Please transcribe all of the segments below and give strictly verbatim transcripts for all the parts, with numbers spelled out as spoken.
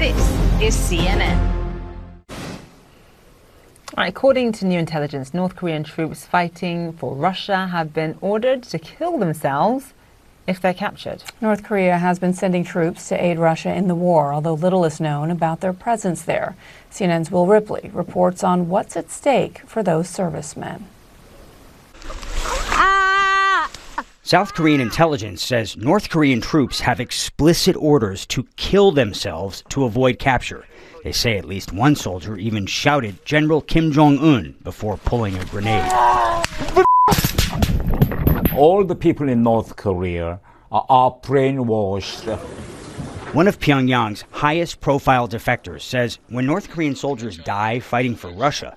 This is C N N. Right, according to new intelligence, North Korean troops fighting for Russia have been ordered to kill themselves if they're captured. North Korea has been sending troops to aid Russia in the war, although little is known about their presence there. C N N's Will Ripley reports on what's at stake for those servicemen. South Korean intelligence says North Korean troops have explicit orders to kill themselves to avoid capture. They say at least one soldier even shouted General Kim Jong-un before pulling a grenade. All the people in North Korea are, are brainwashed. One of Pyongyang's highest profile defectors says when North Korean soldiers die fighting for Russia,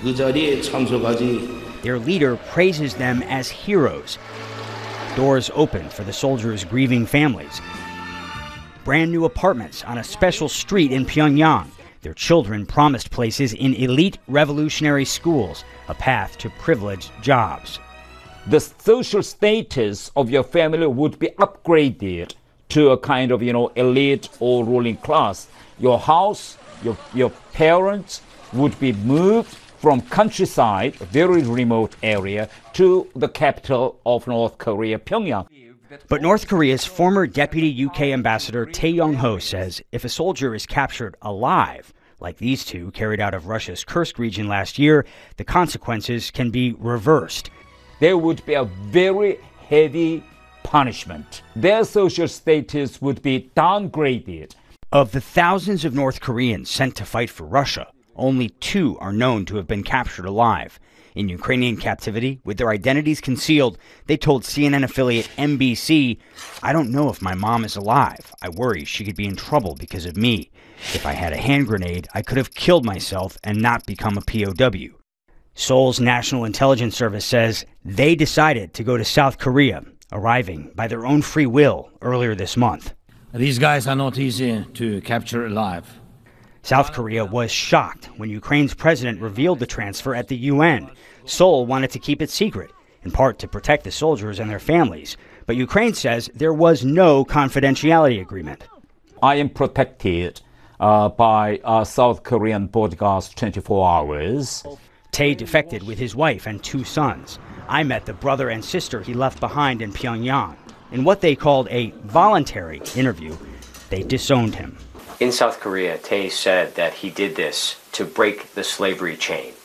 their leader praises them as heroes. Doors open for the soldiers' grieving families. Brand new apartments on a special street in Pyongyang. Their children promised places in elite revolutionary schools, a path to privileged jobs. The social status of your family would be upgraded to a kind of, you know, elite or ruling class. Your house, your, your parents would be moved from countryside, a very remote area, to the capital of North Korea, Pyongyang. But North Korea's former deputy U K ambassador Tae Yong-ho says if a soldier is captured alive, like these two carried out of Russia's Kursk region last year, the consequences can be reversed. There would be a very heavy punishment. Their social status would be downgraded. Of the thousands of North Koreans sent to fight for Russia, only two are known to have been captured alive. In Ukrainian captivity, with their identities concealed, they told C N N affiliate N B C, "I don't know if my mom is alive. I worry she could be in trouble because of me. If I had a hand grenade, I could have killed myself and not become a P O W." Seoul's National Intelligence Service says they decided to go to South Korea, arriving by their own free will earlier this month. These guys are not easy to capture alive. South Korea was shocked when Ukraine's president revealed the transfer at the U N. Seoul wanted to keep it secret, in part to protect the soldiers and their families. But Ukraine says there was no confidentiality agreement. I am protected uh, by uh, South Korean bodyguards twenty-four hours. Tae defected with his wife and two sons. I met the brother and sister he left behind in Pyongyang. In what they called a voluntary interview, they disowned him. In South Korea, Tae said that he did this to break the slavery chain.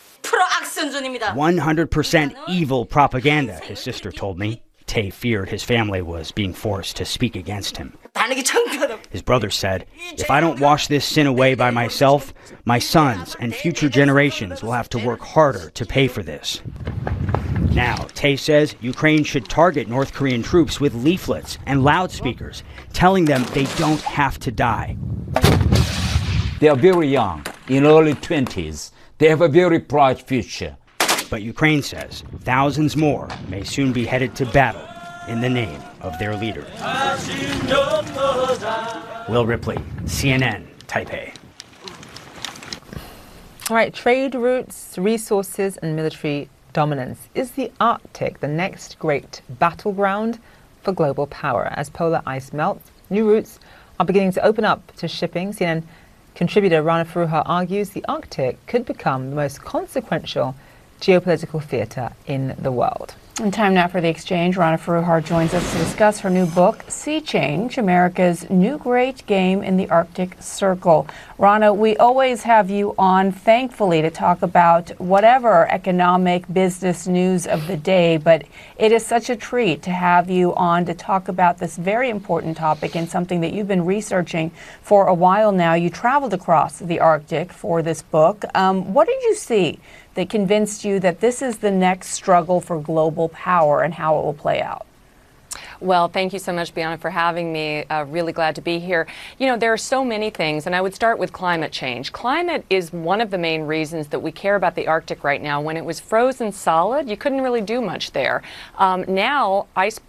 one hundred percent evil propaganda, his sister told me. Tae feared his family was being forced to speak against him. His brother said, "If I don't wash this sin away by myself, my sons and future generations will have to work harder to pay for this." Now, Tae says Ukraine should target North Korean troops with leaflets and loudspeakers, telling them they don't have to die. They are very young, in early twenties. They have a very bright future. But Ukraine says thousands more may soon be headed to battle in the name of their leader. Will Ripley, C N N, Taipei. All right, trade routes, resources, and military dominance. Is the Arctic the next great battleground for global power? As polar ice melts, new routes are beginning to open up to shipping. C N N contributor Rana Foroohar argues the Arctic could become the most consequential geopolitical theater in the world. And time now for the exchange. Rana Foroohar joins us to discuss her new book, Sea Change, America's New Great Game in the Arctic Circle. Rana, we always have you on, thankfully, to talk about whatever economic business news of the day, but it is such a treat to have you on to talk about this very important topic and something that you've been researching for a while now. You traveled across the Arctic for this book. Um, what did you see that convinced you that this is the next struggle for global power and how it will play out? Well, thank you so much, Bianna, for having me. Uh, really glad to be here. You know, there are so many things, and I would start with climate change. Climate is one of the main reasons that we care about the Arctic right now. When it was frozen solid, you couldn't really do much there. Um, now, ice, ice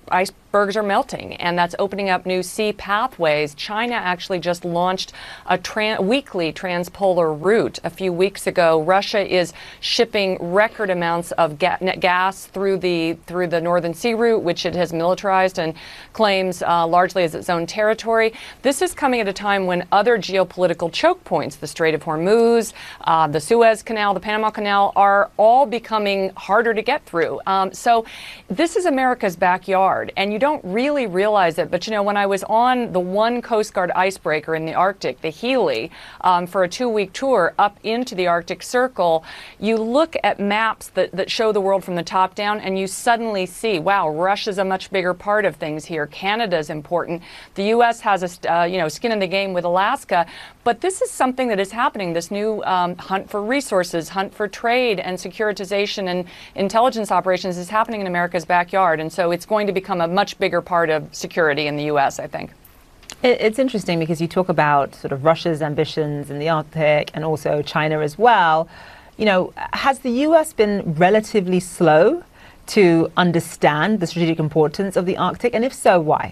icebergs are melting, and that's opening up new sea pathways. China actually just launched a tran- weekly transpolar route a few weeks ago. Russia is shipping record amounts of ga- gas through the through the Northern Sea route, which it has militarized and claims uh, largely as its own territory. This is coming at a time when other geopolitical choke points, the Strait of Hormuz, uh, the Suez Canal, the Panama Canal, are all becoming harder to get through. Um, so this is America's backyard, and you don't really realize it. But, you know, when I was on the one Coast Guard icebreaker in the Arctic, the Healy, um, for a two-week tour up into the Arctic Circle, you look at maps that, that show the world from the top down, and you suddenly see, wow, Russia's a much bigger part of things here. Canada's important. The U S has a uh, you know skin in the game with Alaska. But this is something that is happening, this new um, hunt for resources, hunt for trade and securitization and intelligence operations is happening in America's backyard. And so it's going to become a much bigger part of security in the U S, I think. It's interesting because you talk about sort of Russia's ambitions in the Arctic and also China as well. You know, has the U S been relatively slow to understand the strategic importance of the Arctic? And if so, why?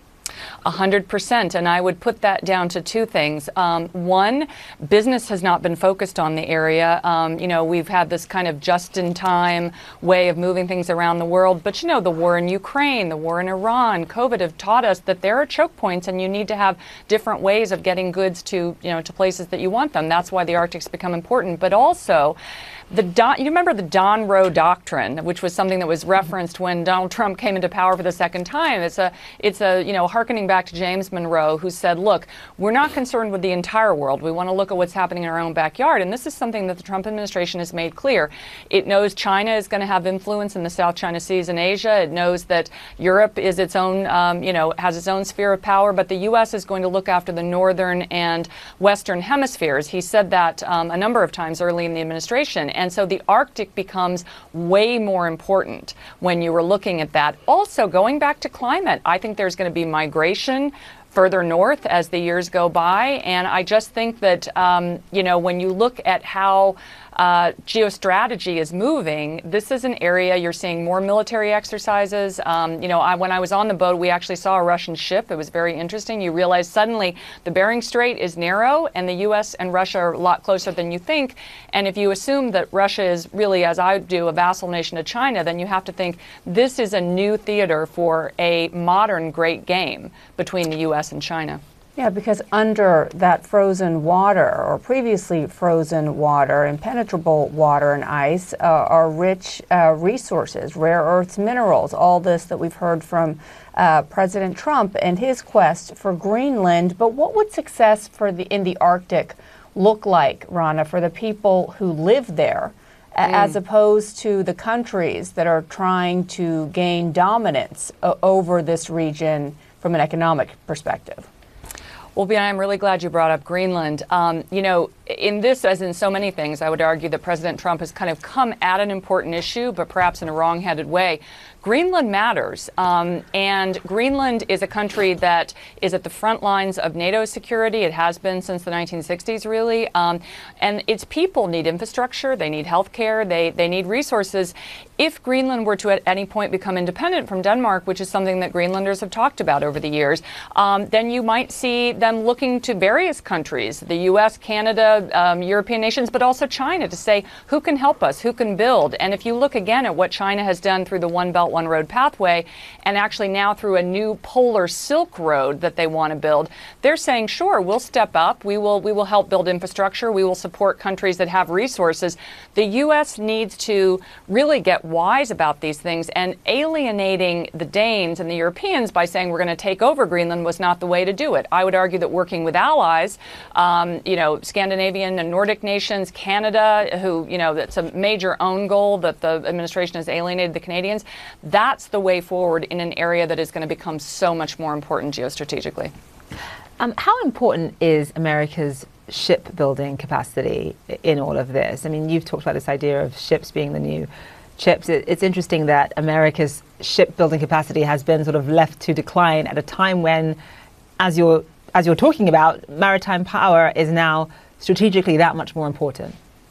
A hundred percent. And I would put that down to two things. Um, one, business has not been focused on the area. Um, you know, we've had this kind of just-in-time way of moving things around the world. But, you know, the war in Ukraine, the war in Iran, COVID have taught us that there are choke points and you need to have different ways of getting goods to, you know, to places that you want them. That's why the Arctic's become important. But also, The Don, you remember the Don Roe Doctrine, which was something that was referenced when Donald Trump came into power for the second time. It's a, it's a, you know, hearkening back to James Monroe, who said, look, we're not concerned with the entire world. We want to look at what's happening in our own backyard. And this is something that the Trump administration has made clear. It knows China is going to have influence in the South China Seas and Asia. It knows that Europe is its own, um, you know, has its own sphere of power. But the U S is going to look after the northern and western hemispheres. He said that um, a number of times early in the administration. And so the Arctic becomes way more important when you were looking at that. Also, going back to climate, I think there's going to be migration further north as the years go by. And I just think that, um, you know, when you look at how uh, geostrategy is moving, this is an area you're seeing more military exercises. Um, you know, I, when I was on the boat, we actually saw a Russian ship. It was very interesting. You realize suddenly the Bering Strait is narrow and the U S and Russia are a lot closer than you think. And if you assume that Russia is really, as I do, a vassal nation of China, then you have to think this is a new theater for a modern great game between the U S and China. Yeah, because under that frozen water, or previously frozen water, impenetrable water and ice, uh, are rich uh, resources, rare earths, minerals, all this that we've heard from uh, President Trump and his quest for Greenland. But what would success for the in the Arctic look like, Rana, for the people who live there, mm. as opposed to the countries that are trying to gain dominance uh, over this region from an economic perspective? Well, Bianna, I'm really glad you brought up Greenland. Um, you know, in this, as in so many things, I would argue that President Trump has kind of come at an important issue, but perhaps in a wrong-headed way. Greenland matters, um, and Greenland is a country that is at the front lines of NATO security. It has been since the nineteen sixties, really, um, and its people need infrastructure, they need health care, they, they need resources. If Greenland were to at any point become independent from Denmark, which is something that Greenlanders have talked about over the years, um, then you might see them looking to various countries, the U S, Canada, um, European nations, but also China, to say, who can help us, who can build? And if you look again at what China has done through the One Belt, One Road pathway, and actually now through a new polar Silk Road that they want to build, they're saying, sure, we'll step up, we will, we will help build infrastructure, we will support countries that have resources. The U S needs to really get wise about these things, and alienating the Danes and the Europeans by saying we're going to take over Greenland was not the way to do it. I would argue that working with allies, um, you know, Scandinavian and Nordic nations, Canada, who, you know, that's a major own goal that the administration has alienated the Canadians, that's the way forward in an area that is going to become so much more important geostrategically. Um, how important is America's shipbuilding capacity in all of this? I mean, you've talked about this idea of ships being the new chips. It, it's interesting that America's shipbuilding capacity has been sort of left to decline at a time when, as you're as you're talking about, maritime power is now strategically that much more important.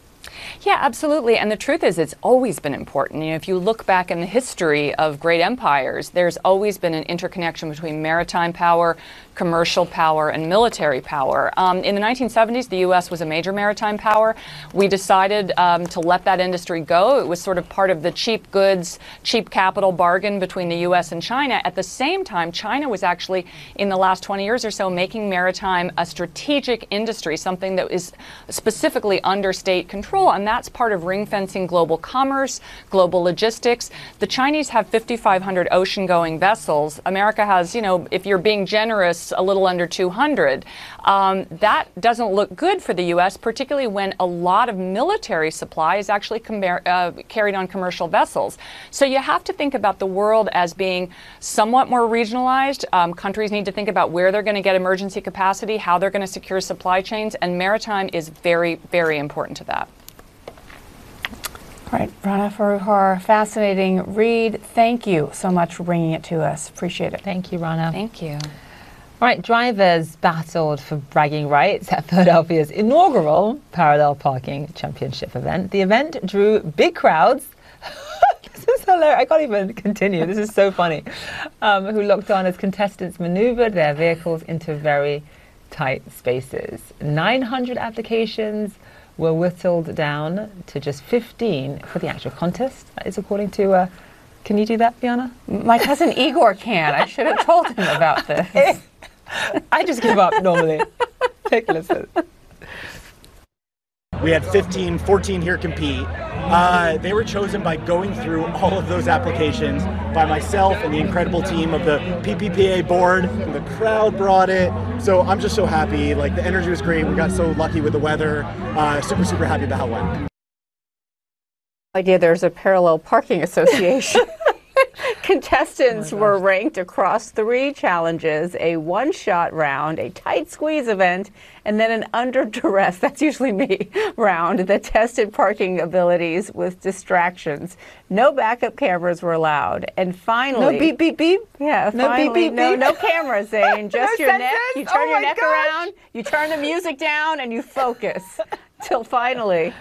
Yeah, absolutely. And the truth is, it's always been important. You know, if you look back in the history of great empires, there's always been an interconnection between maritime power, commercial power, and military power. Um, in the nineteen seventies, the U S was a major maritime power. We decided um, to let that industry go. It was sort of part of the cheap goods, cheap capital bargain between the U S and China. At the same time, China was actually, in the last twenty years or so, making maritime a strategic industry, something that is specifically under state control. And that's part of ring fencing global commerce, global logistics. The Chinese have fifty-five hundred ocean-going vessels. America has, you know, if you're being generous, a little under two hundred. Um, that doesn't look good for the U S, particularly when a lot of military supply is actually combar- uh, carried on commercial vessels. So you have to think about the world as being somewhat more regionalized. Um, countries need to think about where they're going to get emergency capacity, how they're going to secure supply chains, and maritime is very, very important to that. All right, Rana Foroohar, fascinating read. Thank you so much for bringing it to us. Appreciate it. Thank you, Rana. Thank you. All right, drivers battled for bragging rights at Philadelphia's inaugural Parallel Parking Championship event. The event drew big crowds. This is hilarious. I can't even continue. This is so funny. Um, who looked on as contestants maneuvered their vehicles into very tight spaces. nine hundred applications were whittled down to just fifteen for the actual contest. That is according to, uh, can you do that, Fiona? My cousin Igor can. I should have told him about this. I just give up normally. Take a listen. We had fifteen, fourteen here compete. Uh, they were chosen by going through all of those applications by myself and the incredible team of the P P P A board. The crowd brought it. So I'm just so happy. Like, the energy was great. We got so lucky with the weather. Uh, super, super happy about how it went. Idea there's a parallel parking association. Contestants oh were ranked across three challenges, a one-shot round, a tight squeeze event, and then an under duress, that's usually me, round that tested parking abilities with distractions. No backup cameras were allowed. And finally... No beep, beep, beep? Yeah, no finally, beep, beep, no, beep? No cameras, Zane. Just No your sensors? neck. You turn Oh your my neck gosh. around, you turn the music down, and you focus. Till finally...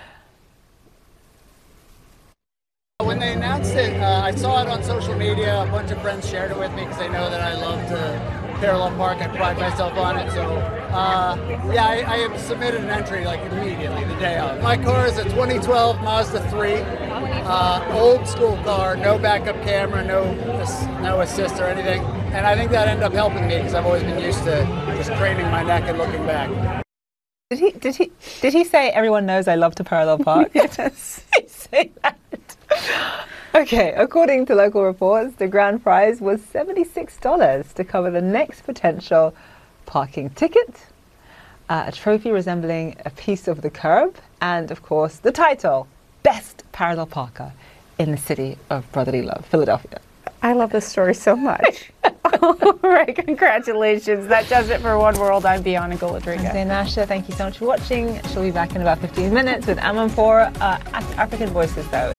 When they announced it, uh, I saw it on social media. A bunch of friends shared it with me because they know that I love to parallel park. I pride myself on it. So, uh, yeah, I, I submitted an entry like immediately, the day of. My car is a twenty twelve Mazda three, uh, old school car, no backup camera, no no assist or anything. And I think that ended up helping me because I've always been used to just craning my neck and looking back. Did he? Did he? Did he say everyone knows I love to parallel park? Yes. Did he say that? Okay, according to local reports, the grand prize was seventy-six dollars to cover the next potential parking ticket, uh, a trophy resembling a piece of the curb, and of course the title, Best Parallel Parker in the city of brotherly love, Philadelphia. I love this story so much. All right, congratulations. That does it for One World. I'm Bianca Golodriga. I'm Zain Asher. Thank you so much for watching. She'll be back in about fifteen minutes with Amanpour. Uh, Af- African Voices, though,